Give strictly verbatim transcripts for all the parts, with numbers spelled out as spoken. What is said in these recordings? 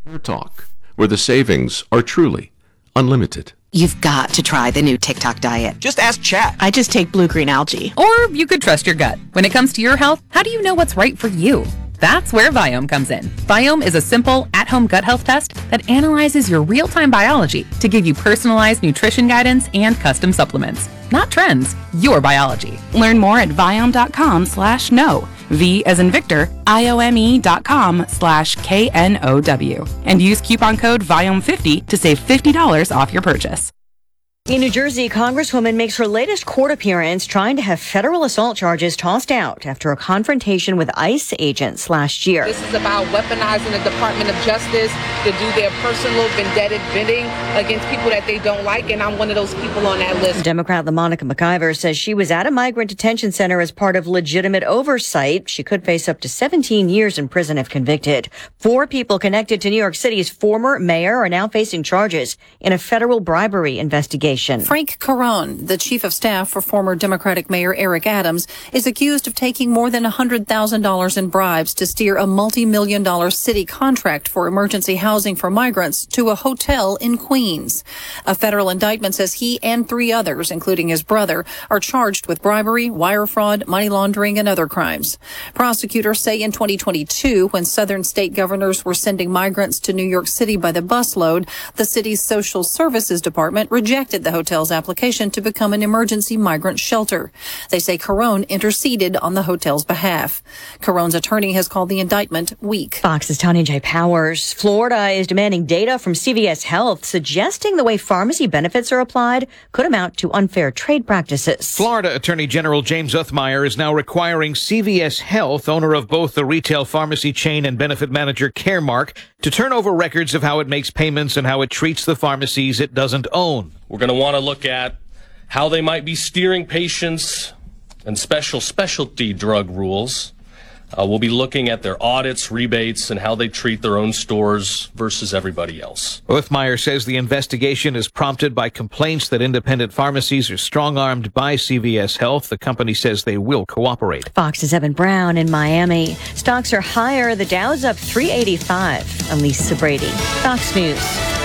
Hair Talk, where the savings are truly unlimited. You've got to try the new TikTok diet. Just ask Chat. I just take blue-green algae. Or you could trust your gut. When it comes to your health, how do you know what's right for you? That's where Viome comes in. Viome is a simple, at-home gut health test that analyzes your real-time biology to give you personalized nutrition guidance and custom supplements. Not trends, your biology. Learn more at Viome.com slash no. V as in Victor, I-O-M-E dot com slash K N O W. And use coupon code Viome fifty to save fifty dollars off your purchase. In New Jersey, Congresswoman makes her latest court appearance trying to have federal assault charges tossed out after a confrontation with ICE agents last year. This is about weaponizing the Department of Justice to do their personal vendetta bidding against people that they don't like, and I'm one of those people on that list. Democrat LaMonica McIver says she was at a migrant detention center as part of legitimate oversight. She could face up to seventeen years in prison if convicted. Four people connected to New York City's former mayor are now facing charges in a federal bribery investigation. Frank Carone, the chief of staff for former Democratic Mayor Eric Adams, is accused of taking more than one hundred thousand dollars in bribes to steer a multi-million dollar city contract for emergency housing for migrants to a hotel in Queens. A federal indictment says he and three others, including his brother, are charged with bribery, wire fraud, money laundering, and other crimes. Prosecutors say in twenty twenty-two, when southern state governors were sending migrants to New York City by the busload, the city's social services department rejected the hotel's application to become an emergency migrant shelter. They say Carone interceded on the hotel's behalf. Carone's attorney has called the indictment weak. Fox's Tanya J. Powers. Florida is demanding data from C V S Health, suggesting the way pharmacy benefits are applied could amount to unfair trade practices. Florida Attorney General James Uthmeier is now requiring C V S Health, owner of both the retail pharmacy chain and benefit manager Caremark, to turn over records of how it makes payments and how it treats the pharmacies it doesn't own. We're going to want to look at how they might be steering patients and special specialty drug rules. Uh, we'll be looking at their audits, rebates, and how they treat their own stores versus everybody else. Uthmeier says the investigation is prompted by complaints that independent pharmacies are strong-armed by C V S Health. The company says they will cooperate. Fox's Evan Brown in Miami. Stocks are higher. The Dow's up three eighty-five. Elisa Brady, Fox News.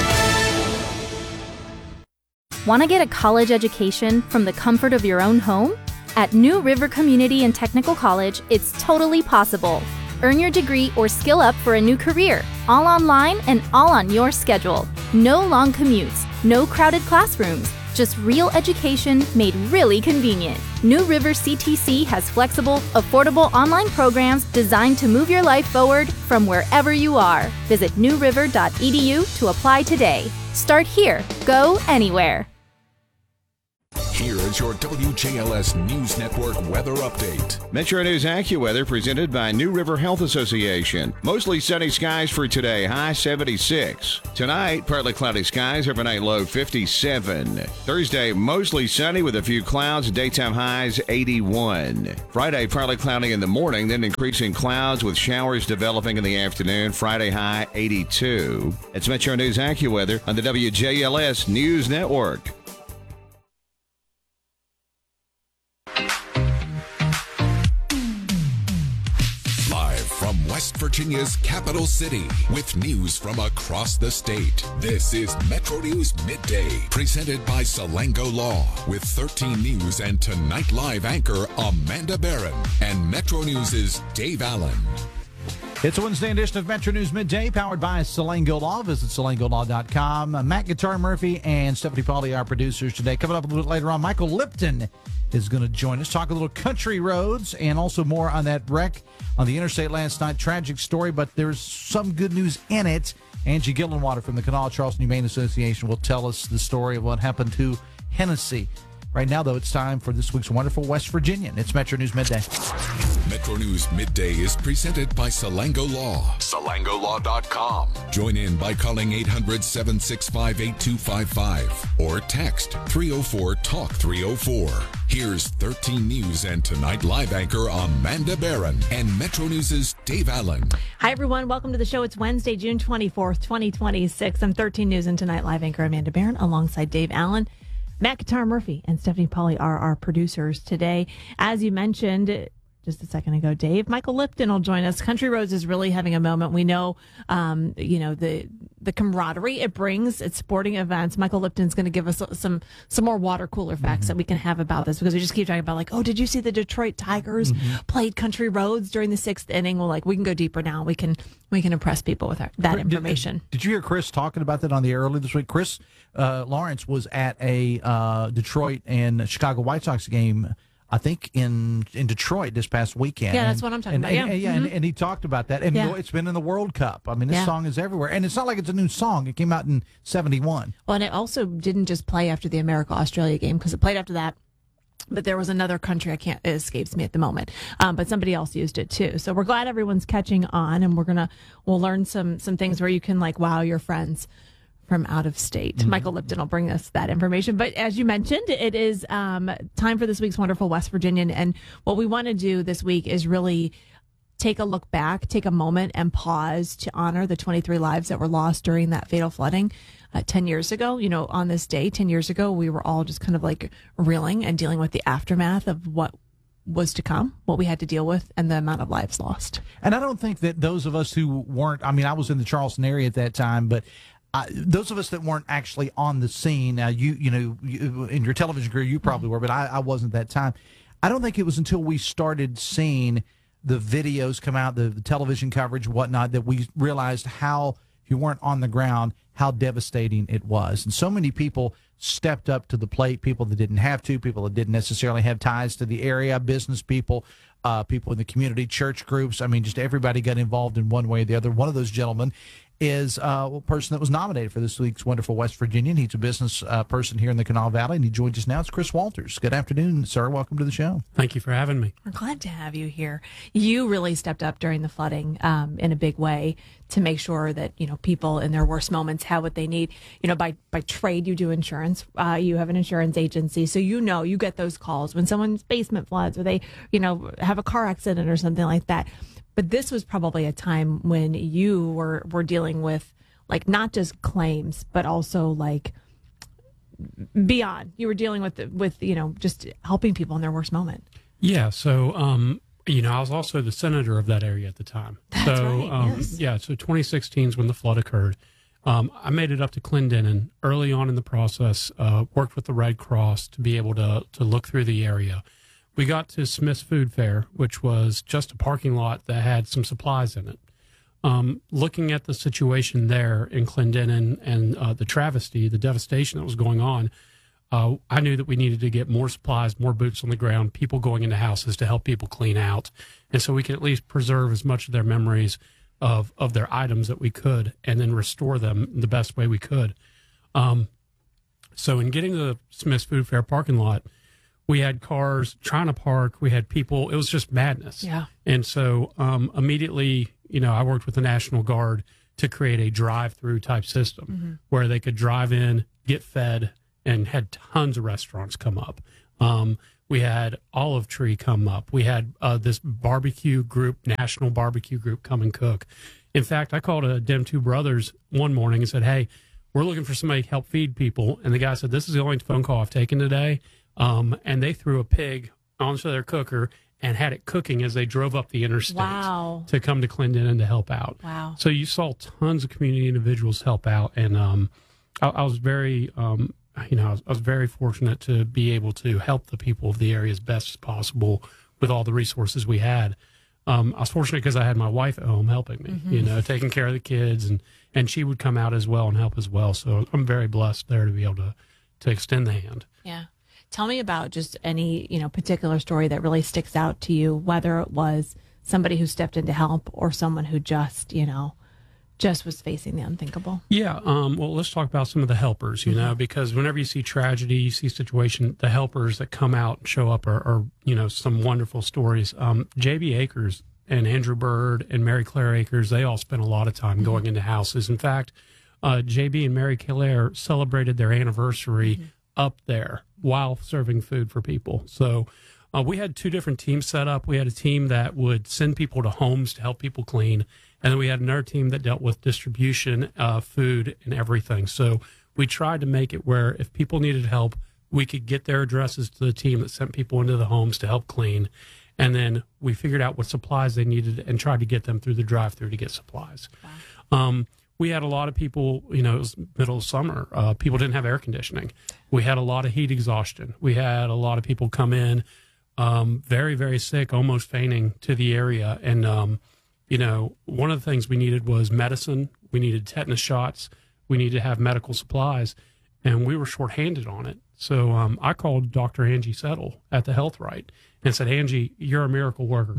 Want to get a college education from the comfort of your own home? At New River Community and Technical College, it's totally possible. Earn your degree or skill up for a new career, all online and all on your schedule. No long commutes, no crowded classrooms, just real education made really convenient. New River C T C has flexible, affordable online programs designed to move your life forward from wherever you are. Visit new river dot e d u to apply today. Start here, go anywhere. Here is your W J L S News Network weather update. Metro News AccuWeather presented by New River Health Association. Mostly sunny skies for today, high seventy-six. Tonight, partly cloudy skies, overnight low fifty-seven. Thursday, mostly sunny with a few clouds, daytime highs eighty-one. Friday, partly cloudy in the morning, then increasing clouds with showers developing in the afternoon. Friday high eighty-two. It's Metro News AccuWeather on the W J L S News Network. From West Virginia's capital city, with news from across the state, this is Metro News Midday, presented by Salango Law, with thirteen News and Tonight Live anchor Amanda Barron and Metro News' Dave Allen. It's a Wednesday edition of Metro News Midday, powered by Salango Law. Visit salango law dot com. Matt Guitar Murphy and Stephanie Pauly, our producers today. Coming up a little bit later on, Michael Lipton is going to join us, talk a little country roads, and also more on that wreck on the interstate last night. Tragic story, but there's some good news in it. Angie Gillenwater from the Kanawha Charleston Humane Association will tell us the story of what happened to Hennessy. Right now, though, it's time for this week's wonderful West Virginian. It's Metro News Midday. Metro News Midday is presented by Salango Law. salango law dot com. Join in by calling eight hundred, seven six five, eight two five five or text three oh four, talk three oh four. Here's thirteen News and Tonight Live anchor Amanda Barron and Metro News' Dave Allen. Hi, everyone. Welcome to the show. It's Wednesday, June twenty-fourth, twenty twenty-six. I'm thirteen News and Tonight Live anchor Amanda Barron alongside Dave Allen. Matt Guitar Murphy and Stephanie Pauly are our producers today. As you mentioned, just a second ago, Dave. Michael Lipton will join us. Country Roads is really having a moment. We know, um, you know, the the camaraderie it brings at sporting events. Michael Lipton's going to give us some some more water cooler facts mm-hmm. that we can have about this, because we just keep talking about like, oh, did you see the Detroit Tigers mm-hmm. played Country Roads during the sixth inning? Well, like we can go deeper now. We can we can impress people with our, that information. Did, did you hear Chris talking about that on the air earlier this week? Chris uh, Lawrence was at a uh, Detroit and Chicago White Sox game, I think in in Detroit this past weekend. Yeah, that's what I'm talking and, about. And, yeah, and, yeah mm-hmm. and, and he talked about that. And yeah. you know, it's been in the World Cup. I mean, this yeah. song is everywhere. And it's not like it's a new song. It came out in seventy-one. Well, and it also didn't just play after the America-Australia game, because it played after that. But there was another country, I can't, it escapes me at the moment. Um, but somebody else used it too. So we're glad everyone's catching on, and we're going to, we'll learn some, some things where you can like wow your friends from out of state. Mm-hmm. Michael Lipton will bring us that information. But as you mentioned, it is um, time for this week's Wonderful West Virginian. And what we want to do this week is really take a look back, take a moment and pause to honor the twenty-three lives that were lost during that fatal flooding uh, ten years ago. You know, on this day, ten years ago, we were all just kind of like reeling and dealing with the aftermath of what was to come, what we had to deal with, and the amount of lives lost. And I don't think that those of us who weren't, I mean, I was in the Charleston area at that time, but Uh, those of us that weren't actually on the scene, now you you know, you, in your television career, you probably were, but I, I wasn't that time. I don't think it was until we started seeing the videos come out, the, the television coverage, whatnot, that we realized how, if you weren't on the ground, how devastating it was. And so many people stepped up to the plate, people that didn't have to, people that didn't necessarily have ties to the area, business people, uh, people in the community, church groups. I mean, just everybody got involved in one way or the other. One of those gentlemen is uh, a person that was nominated for this week's Wonderful West Virginian. He's a business uh, person here in the Kanawha Valley, and he joins us now. It's Chris Walters. Good afternoon, sir. Welcome to the show. Thank you for having me. We're glad to have you here. You really stepped up during the flooding um, in a big way to make sure that, you know, people in their worst moments have what they need. You know, by, by trade, you do insurance. Uh, you have an insurance agency, so you know you get those calls when someone's basement floods or they, you know, have a car accident or something like that. But this was probably a time when you were, were dealing with, like, not just claims, but also, like, beyond. You were dealing with, with you know, just helping people in their worst moment. Yeah, so, um, you know, I was also the senator of that area at the time. That's so, right, um, yes. Yeah, so twenty sixteen is when the flood occurred. Um, I made it up to Clendenin early on in the process, uh, worked with the Red Cross to be able to to look through the area. We got to Smith's Food Fair, which was just a parking lot that had some supplies in it. Um, looking at the situation there in Clendenin and uh, the travesty, the devastation that was going on, uh, I knew that we needed to get more supplies, more boots on the ground, people going into houses to help people clean out. And so we could at least preserve as much of their memories of, of their items that we could, and then restore them the best way we could. Um, so in getting to the Smith's Food Fair parking lot, we had cars trying to park. We had people. It was just madness. Yeah. And so um, immediately, you know, I worked with the National Guard to create a drive-through type system mm-hmm. where they could drive in, get fed, and had tons of restaurants come up. Um, we had Olive Tree come up. We had uh, this barbecue group, National Barbecue Group, come and cook. In fact, I called a Dem Two Brothers one morning and said, hey, we're looking for somebody to help feed people. And the guy said, this is the only phone call I've taken today. Um, and they threw a pig onto their cooker and had it cooking as they drove up the interstate Wow. to come to Clendenin to help out. Wow. So you saw tons of community individuals help out. And um, I, I was very, um, you know, I was, I was very fortunate to be able to help the people of the area as best as possible with all the resources we had. Um, I was fortunate because I had my wife at home helping me, Mm-hmm. you know, taking care of the kids, and, and she would come out as well and help as well. So I'm very blessed there to be able to, to extend the hand. Yeah. Tell me about just any, you know, particular story that really sticks out to you, whether it was somebody who stepped in to help or someone who just, you know, just was facing the unthinkable. Yeah. Um, well, let's talk about some of the helpers, you mm-hmm. know, because whenever you see tragedy, you see situation, the helpers that come out and show up are, are you know, some wonderful stories. Um, J B Akers and Andrew Bird and Mary Claire Akers, they all spent a lot of time mm-hmm. going into houses. In fact, uh, J B and Mary Claire celebrated their anniversary mm-hmm. up there while serving food for people. So uh, we had two different teams set up. We had a team that would send people to homes to help people clean. And then we had another team that dealt with distribution, uh, food, and everything. So we tried to make it where if people needed help, we could get their addresses to the team that sent people into the homes to help clean. And then we figured out what supplies they needed and tried to get them through the drive-through to get supplies. Wow. Um, we had a lot of people, you know, it was middle of summer. Uh, people didn't have air conditioning. We had a lot of heat exhaustion. We had a lot of people come in um, very, very sick, almost fainting to the area. And, um, you know, one of the things we needed was medicine. We needed tetanus shots. We needed to have medical supplies. And we were shorthanded on it. So um, I called Doctor Angie Settle at the Health Right and said, Angie, you're a miracle worker.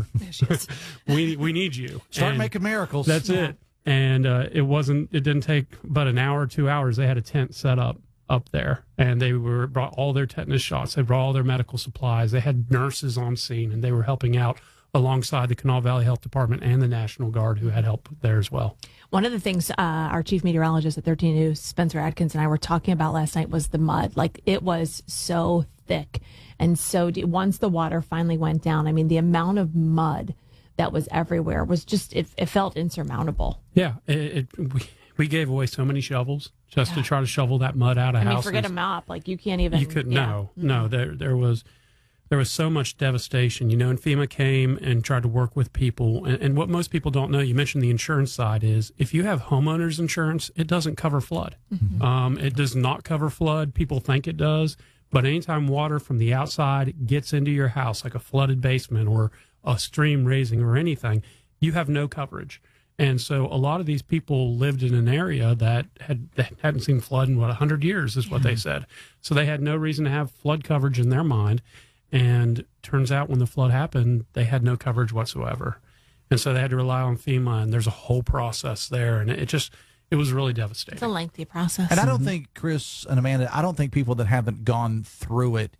we we need you. Start And making miracles. That's Yeah. it. And uh, it wasn't. It didn't take but an hour, two hours. They had a tent set up up there, and they were brought all their tetanus shots. They brought all their medical supplies. They had nurses on scene, and they were helping out alongside the Kanawha Valley Health Department and the National Guard, who had help there as well. One of the things uh, our chief meteorologist at thirteen News, Spencer Adkins, and I were talking about last night was the mud. Like, it was so thick and so deep. Once the water finally went down, I mean, the amount of mud that was everywhere was just, it, it felt insurmountable. Yeah, it, it, we, we gave away so many shovels just Yeah. to try to shovel that mud out of I mean, houses. forget a mop. Like, you can't even. You couldn't. yeah. No, no. There, there was, there was so much devastation. You know, and FEMA came and tried to work with people. And, and what most people don't know, you mentioned the insurance side, is if you have homeowners insurance, it doesn't cover flood. Mm-hmm. Um, it does not cover flood. People think it does, but anytime water from the outside gets into your house, like a flooded basement or a stream raising or anything, you have no coverage. And so a lot of these people lived in an area that had that hadn't seen flood in, what, one hundred years is what they said. So they had no reason to have flood coverage in their mind. And turns out when the flood happened, they had no coverage whatsoever. And so they had to rely on FEMA, and there's a whole process there. And it just, it was really devastating. It's a lengthy process. And I don't think, Chris and Amanda, I don't think people that haven't gone through it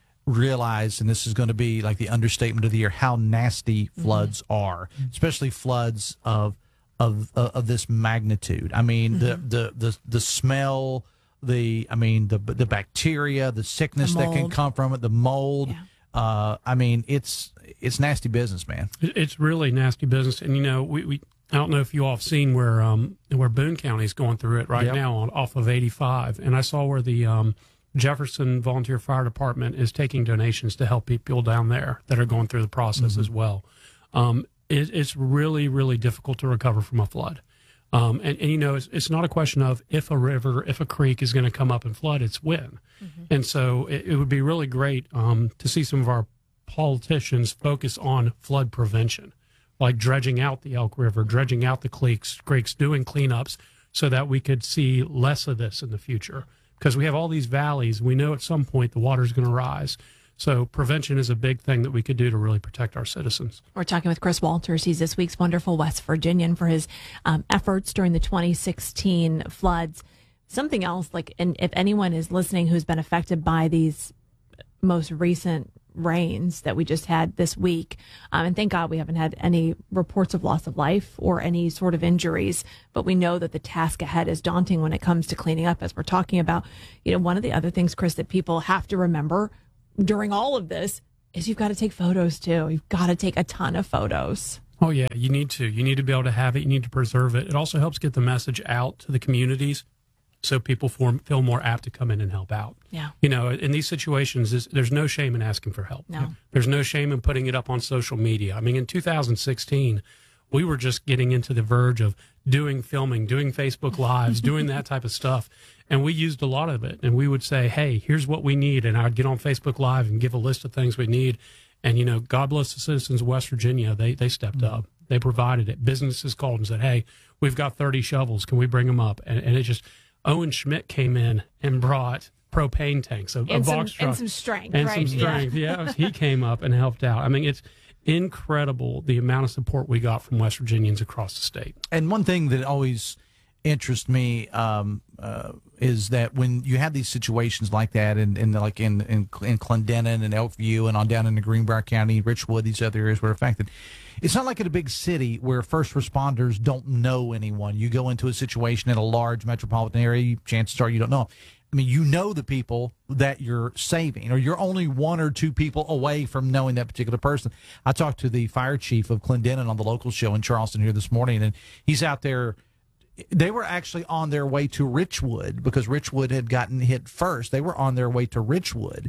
realize, and this is going to be like the understatement of the year, how nasty floods mm-hmm. are, especially floods of of of this magnitude. I mean, mm-hmm. the, the the the smell, the I mean the the bacteria, the sickness The that can mold. come from it, the mold. Yeah. Uh, I mean, it's it's nasty business, man. It- It's really nasty business. And, you know, we, we I don't know if you all have seen where um where Boone County is going through it right Yep. now on off of eighty-five. And I saw where the um, Jefferson Volunteer Fire Department is taking donations to help people down there that are going through the process Mm-hmm. as well. Um, it, it's really, really difficult to recover from a flood. Um, and, and, you know, it's, it's not a question of if a river, if a creek is going to come up and flood, it's when. Mm-hmm. And so it, it would be really great um, to see some of our politicians focus on flood prevention, like dredging out the Elk River, dredging out the creeks, creeks, doing cleanups so that we could see less of this in the future. Because we have all these valleys. We know at some point the water's going to rise. So prevention is a big thing that we could do to really protect our citizens. We're talking with Chris Walters. He's this week's Wonderful West Virginian for his um, efforts during the twenty sixteen floods. Something else, like, and if anyone is listening who's been affected by these most recent rains that we just had this week, um, and thank God we haven't had any reports of loss of life or any sort of injuries, but we know that the task ahead is daunting when it comes to cleaning up, as we're talking about. You know, one of the other things, Chris, that people have to remember during all of this is you've got to take photos too. You've got to take a ton of photos. Oh, yeah, you need to. You need to be able to have it. You need to preserve it. It also helps get the message out to the communities so people form, feel more apt to come in and help out. Yeah. You know, in these situations, there's, there's no shame in asking for help. No. There's no shame in putting it up on social media. I mean, in two thousand sixteen, we were just getting into the verge of doing filming, doing Facebook Lives, doing that type of stuff. And we used a lot of it. And we would say, hey, here's what we need. And I'd get on Facebook Live and give a list of things we need. And, you know, God bless the citizens of West Virginia. They they stepped Mm-hmm. up. They provided it. Businesses called and said, hey, we've got thirty shovels. Can we bring them up? And, and it just, Owen Schmidt came in and brought propane tanks, a, a And some- box truck. and some strength, And right? some strength, yeah. yeah. He came up and helped out. I mean, it's incredible the amount of support we got from West Virginians across the state. And one thing that always interests me um, uh, is that when you have these situations like that, and, and like in, in in Clendenin and Elkview and on down into Greenbrier County, Richwood, these other areas were affected. It's not like in a big city where first responders don't know anyone. You go into a situation in a large metropolitan area, chances are you don't know. I mean, you know the people that you're saving, or you're only one or two people away from knowing that particular person. I talked to the fire chief of Clendenin on the local show in Charleston here this morning, and he's out there. They were actually on their way to Richwood because Richwood had gotten hit first. They were on their way to Richwood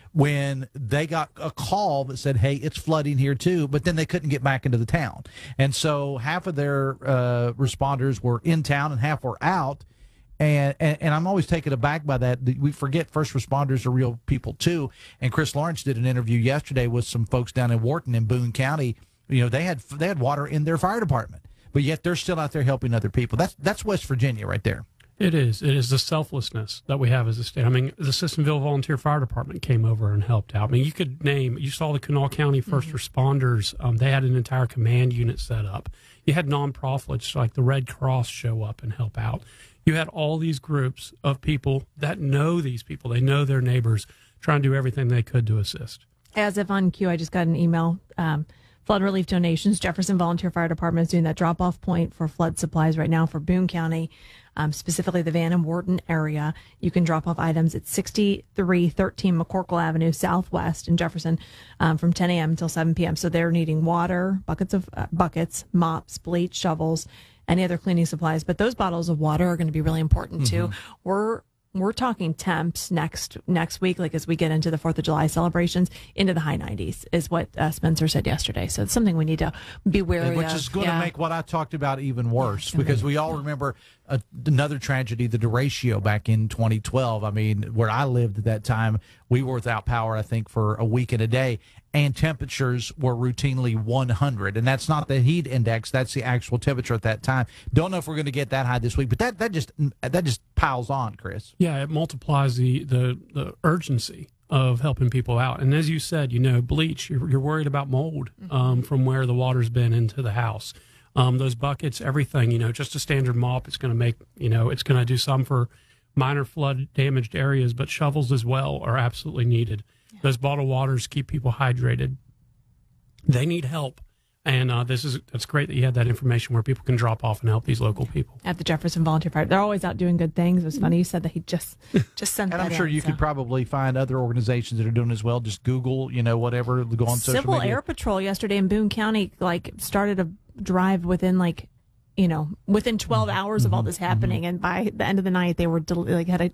when they got a call that said, hey, it's flooding here too, but then they couldn't get back into the town. And so half of their uh, responders were in town and half were out. And, and and I'm always taken aback by that. We forget first responders are real people too. And Chris Lawrence did an interview yesterday with some folks down in Wharton in Boone County. You know, they had they had water in their fire department, but yet they're still out there helping other people. That's that's West Virginia right there. It is. It is the selflessness that we have as a state. I mean, the Sissonville Volunteer Fire Department came over and helped out. I mean, you could name, you saw the Kanawha County First mm-hmm. Responders. Um, they had an entire command unit set up. You had nonprofits like the Red Cross show up and help out. You had all these groups of people that know these people. They know their neighbors, trying to do everything they could to assist. As if on cue, I just got an email. Um, flood relief donations. Jefferson Volunteer Fire Department is doing that drop-off point for flood supplies right now for Boone County, um, specifically the Van and Wharton area. You can drop off items at sixty-three thirteen McCorkle Avenue Southwest in Jefferson um, from ten a.m. until seven p.m. So they're needing water, buckets of uh, buckets, mops, bleach, shovels, any other cleaning supplies. But those bottles of water are going to be really important too. Mm-hmm. We're We're talking temps next next week, like as we get into the fourth of July celebrations, into the high nineties, is what uh, Spencer said yesterday. So it's something we need to be wary Which of. is going yeah. to make what I talked about even worse, because we all remember uh, another tragedy, the derecho back in twenty twelve. I mean, where I lived at that time, we were without power, I think, for a week and a day, and temperatures were routinely one hundred. And that's not the heat index, that's the actual temperature at that time. Don't know if we're going to get that high this week, but that, that just that just piles on, Chris. Yeah, it multiplies the, the, the urgency of helping people out. And as you said, you know, bleach, you're, you're worried about mold um, from where the water's been into the house. Um, those buckets, everything, you know, just a standard mop, it's going to make, you know, it's going to do some for minor flood damaged areas, but shovels as well are absolutely needed. Yeah. Those bottled waters keep people hydrated. They need help. And uh, this is it's great that you had that information where people can drop off and help these local people. At the Jefferson Volunteer Fire, they're always out doing good things. It was funny you said that he just just sent and that I'm sure in, you so. could probably find other organizations that are doing as well. Just Google, you know, whatever, go on social Civil media. Air Patrol yesterday in Boone County, like, started a drive within, like, you know, within twelve hours of all this happening. Mm-hmm. And by the end of the night, they were, del- like, had a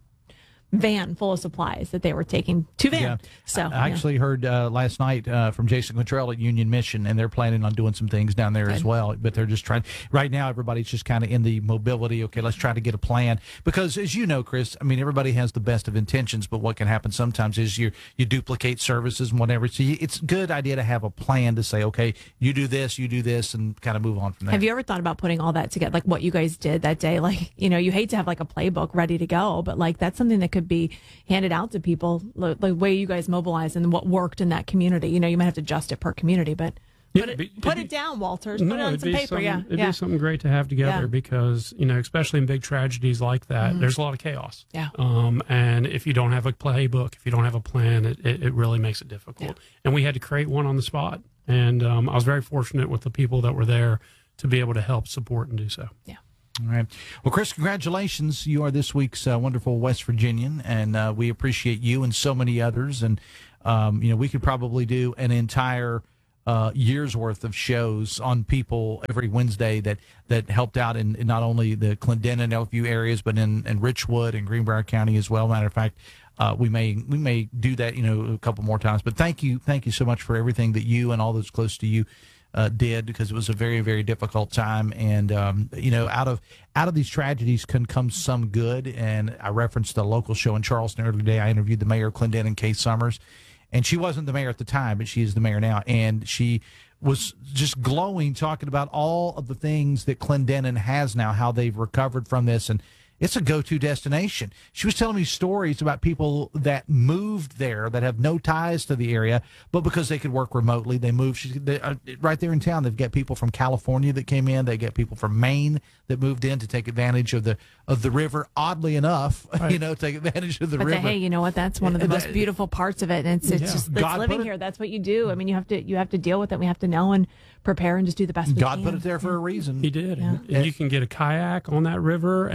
van full of supplies that they were taking to van. Yeah. So I, I yeah. actually heard uh, last night uh, from Jason Quintrell at Union Mission, and they're planning on doing some things down there Good. as well. But they're just trying. Right now, everybody's just kind of in the mobility. Okay, let's try to get a plan, because as you know, Chris, I mean, everybody has the best of intentions, but what can happen sometimes is you you duplicate services and whatever. So you, it's a good idea to have a plan to say, okay, you do this, you do this, and kind of move on from there. Have you ever thought about putting all that together, like what you guys did that day? Like, you know, you hate to have like a playbook ready to go, but like that's something that could be handed out to people, the, the way you guys mobilized and what worked in that community. You know, you might have to adjust it per community, but Yeah, put it, it'd be- put it'd it down, Walters. No, put it on it'd some be paper. something- Yeah, It'd yeah. be something great to have together Yeah. because, you know, especially in big tragedies like that, Mhm. there's a lot of chaos. Yeah. Um, and if you don't have a playbook, if you don't have a plan, it, it, it really makes it difficult. And we had to create one on the spot. And um, I was very fortunate with the people that were there to be able to help support and do so. Yeah. All right. Well, Chris, congratulations. You are this week's uh, wonderful West Virginian, and uh, we appreciate you and so many others. And, um, you know, we could probably do an entire uh, year's worth of shows on people every Wednesday that, that helped out in, in not only the Clendenin, Elkview areas, but in, in Richwood and Greenbrier County as well. Matter of fact, uh, we may we may do that, you know, a couple more times. But thank you. Thank you so much for everything that you and all those close to you Uh, did, because it was a very, very difficult time. And, um, you know, out of out of these tragedies can come some good. And I referenced a local show in Charleston earlier today. I interviewed the mayor of Clendenin, Kay Summers, and she wasn't the mayor at the time, but she is the mayor now. And she was just glowing, talking about all of the things that Clendenin has now, how they've recovered from this. And it's a go-to destination. She was telling me stories about people that moved there that have no ties to the area, but because they could work remotely, they moved. She, they, uh, right there in town, they've got people from California that came in. They got people from Maine that moved in to take advantage of the of the river. Oddly enough, Right. you know, take advantage of the But river. the, hey, you know what? That's one of the Yeah, most that- beautiful parts of it. And it's it's Yeah. just it's God living put it- here. That's what you do. I mean, you have to you have to deal with it. We have to know and prepare and just do the best we God can. put it there for a reason. He did. Yeah. And, and you can get a kayak on that river, and Yeah. the,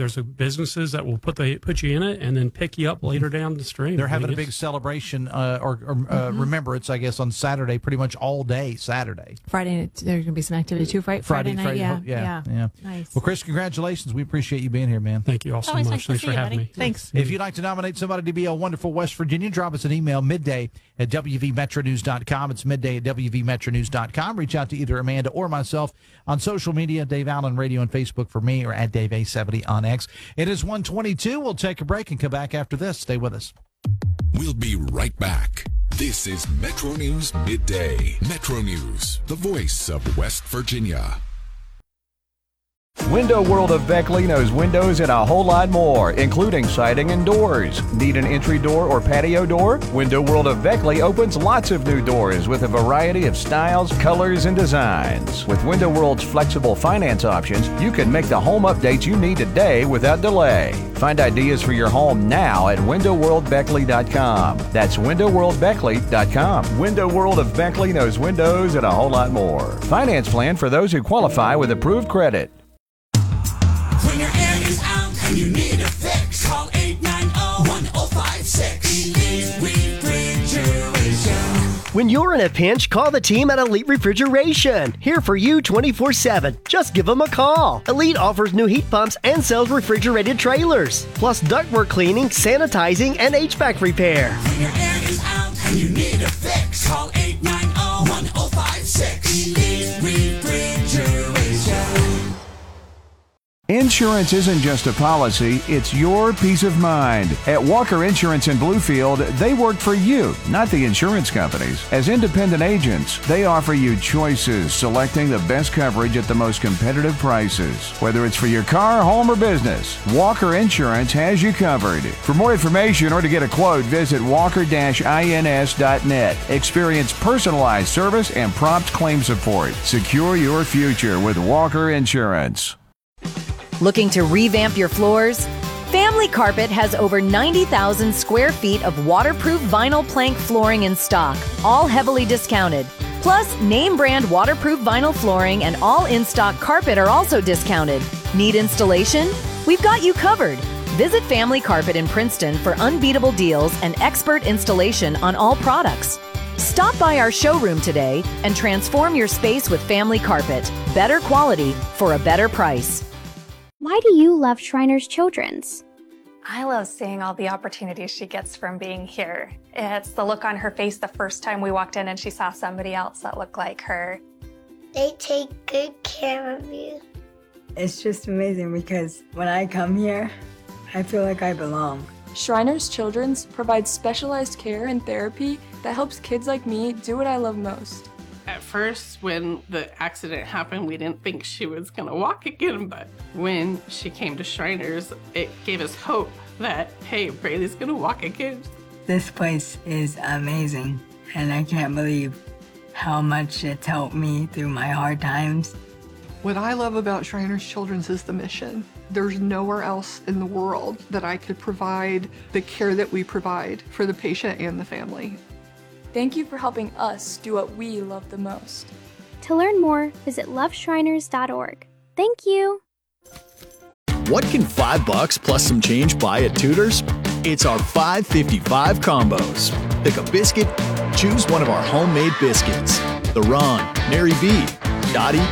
there's a businesses that will put the put you in it and then pick you up later down the stream. They're I having mean, a big celebration uh, or, or uh, Mhm. remembrance, I guess, on Saturday, pretty much all day Saturday. Friday night, there's going to be some activity too, right? Friday, night, yeah, yeah, yeah. yeah. Nice. Well, Chris, congratulations. We appreciate you being here, man. Thank you all so Always much. nice to Thanks see for you, having buddy. me. Thanks. If you'd like to nominate somebody to be a wonderful West Virginian, drop us an email midday at W V Metro News dot com. It's midday at W V Metro News dot com. Reach out to either Amanda or myself on social media, Dave Allen Radio on Facebook for me, or at Dave A seventy on X. It is one twenty-two. We'll take a break and come back after this. Stay with us. We'll be right back. This is Metro News Midday. Metro News, the voice of West Virginia. Window World of Beckley knows windows and a whole lot more, including siding and doors. Need an entry door or patio door? Window World of Beckley opens lots of new doors with a variety of styles, colors, and designs. With Window World's flexible finance options, you can make the home updates you need today without delay. Find ideas for your home now at window world beckley dot com. That's window world beckley dot com. Window World of Beckley knows windows and a whole lot more. Finance plan for those who qualify with approved credit. When your air is out and you need a fix, call eight nine zero, one zero five six. Elite Refrigeration. When you're in a pinch, call the team at Elite Refrigeration. Here for you twenty-four seven. Just give them a call. Elite offers new heat pumps and sells refrigerated trailers, plus ductwork cleaning, sanitizing, and H V A C repair. When your air is out and you need a fix, call eight nine zero, one zero five six. Elite Refrigeration. Insurance isn't just a policy, it's your peace of mind. At Walker Insurance in Bluefield, they work for you, not the insurance companies. As independent agents, they offer you choices, selecting the best coverage at the most competitive prices. Whether it's for your car, home, or business, Walker Insurance has you covered. For more information or to get a quote, visit walker dash ins dot net. Experience personalized service and prompt claim support. Secure your future with Walker Insurance. Looking to revamp your floors? Family Carpet has over ninety thousand square feet of waterproof vinyl plank flooring in stock, all heavily discounted. Plus, name brand waterproof vinyl flooring and all in-stock carpet are also discounted. Need installation? We've got you covered. Visit Family Carpet in Princeton for unbeatable deals and expert installation on all products. Stop by our showroom today and transform your space with Family Carpet. Better quality for a better price. Why do you love Shriners Children's? I love seeing all the opportunities she gets from being here. It's the look on her face the first time we walked in and she saw somebody else that looked like her. They take good care of you. It's just amazing because when I come here, I feel like I belong. Shriners Children's provides specialized care and therapy that helps kids like me do what I love most. At first, when the accident happened, we didn't think she was gonna walk again, but when she came to Shriners, it gave us hope that, hey, Braylee's gonna walk again. This place is amazing, and I can't believe how much it's helped me through my hard times. What I love about Shriners Children's is the mission. There's nowhere else in the world that I could provide the care that we provide for the patient and the family. Thank you for helping us do what we love the most. To learn more, visit love shriners dot org. Thank you. What can five bucks plus some change buy at Tudor's? It's our five fifty-five combos. Pick a biscuit, choose one of our homemade biscuits. The Ron, Mary B, Dottie,